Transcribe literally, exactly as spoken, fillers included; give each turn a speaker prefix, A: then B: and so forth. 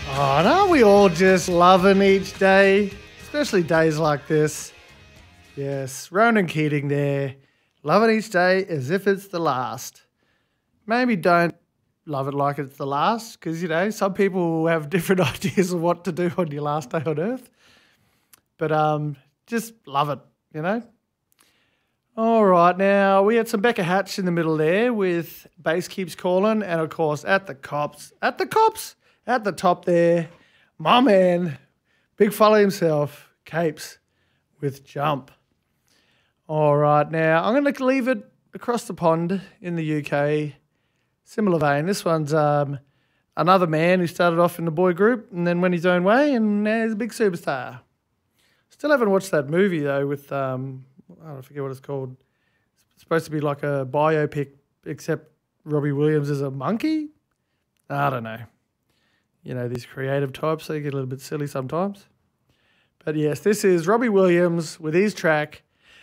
A: Oh, and aren't we all just loving each day? Especially days like this. Yes, Ronan Keating there. Loving each day as if it's the last. Maybe don't love it like it's the last, because, you know, some people have different ideas of what to do on your last day on earth. But um, just love it, you know. All right, now we had some Becca Hatch in the middle there with Bass Keeps Calling, and of course at the cops, at the cops, at the top there, my man, big fella himself, Capes with Jump. All right, now I'm going to leave it across the pond in the U K, similar vein. This one's um, another man who started off in the boy group and then went his own way, and now he's a big superstar. Still haven't watched that movie though with um, I don't forget what it's called. It's supposed to be like a biopic, except Robbie Williams is a monkey. I don't know. You know, these creative types, they get a little bit silly sometimes. But yes, this is Robbie Williams with his track,